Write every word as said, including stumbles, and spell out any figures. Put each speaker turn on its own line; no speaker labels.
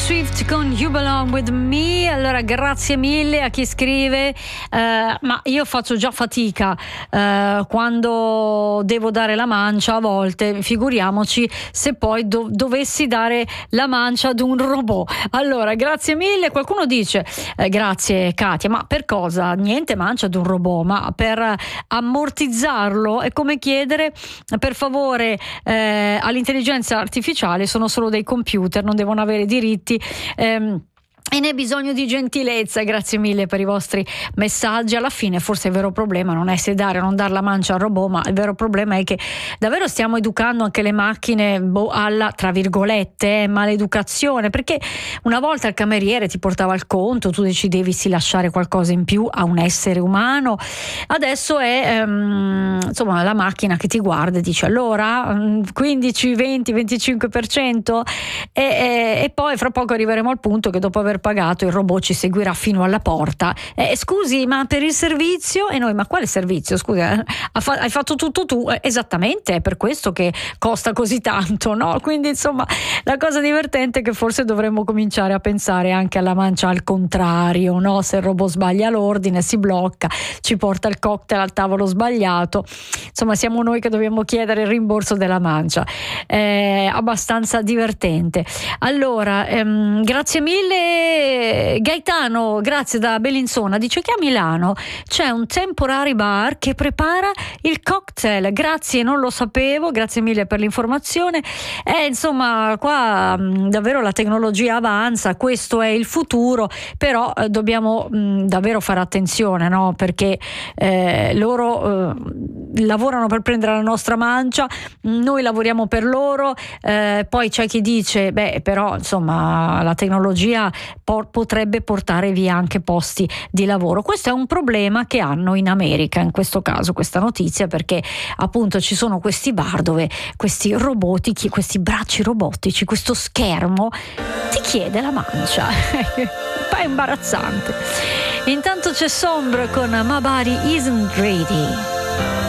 Swift con You Belong With Me. Allora, grazie mille a chi scrive, eh, ma io faccio già fatica eh, quando devo dare la mancia a volte, figuriamoci se poi do- dovessi dare la mancia ad un robot. Allora, grazie mille. Qualcuno dice eh, grazie Katia, ma per cosa? Niente mancia ad un robot, ma per ammortizzarlo è come chiedere per favore eh, all'intelligenza artificiale. Sono solo dei computer, non devono avere diritti ehm, e ne hai bisogno di gentilezza. Grazie mille per i vostri messaggi. Alla fine forse il vero problema non è se dare o non dare la mancia al robot, ma il vero problema è che davvero stiamo educando anche le macchine boh, alla, tra virgolette, eh, maleducazione, perché una volta il cameriere ti portava il conto, tu decidevi se lasciare qualcosa in più a un essere umano. Adesso è ehm, insomma la macchina che ti guarda e dice allora quindici, venti, venticinque per cento e, e, e poi fra poco arriveremo al punto che dopo aver pagato il robot ci seguirà fino alla porta. Eh, scusi, ma per il servizio? E noi, ma quale servizio? Scusa, hai fatto tutto tu? Eh, esattamente, è per questo che costa così tanto, no? Quindi insomma la cosa divertente è che forse dovremmo cominciare a pensare anche alla mancia al contrario, no? Se il robot sbaglia l'ordine, si blocca, ci porta il cocktail al tavolo sbagliato, insomma siamo noi che dobbiamo chiedere il rimborso della mancia. È abbastanza divertente. Allora, ehm, grazie mille Gaetano, grazie da Bellinzona, dice che a Milano c'è un temporary bar che prepara il cocktail. Grazie, non lo sapevo, grazie mille per l'informazione. Eh, insomma, qua mh, davvero la tecnologia avanza, questo è il futuro, però eh, dobbiamo mh, davvero fare attenzione, no? Perché eh, loro eh, lavorano per prendere la nostra mancia, noi lavoriamo per loro, eh, poi c'è chi dice, beh, però insomma la tecnologia por- potrebbe portare via anche posti di lavoro. Questo è un problema che hanno in America, in questo caso, questa notizia, perché appunto ci sono questi bar dove questi robotici, questi bracci robotici, questo schermo ti chiede la mancia. Un po' imbarazzante. Intanto c'è Sombre con My Body Isn't Ready.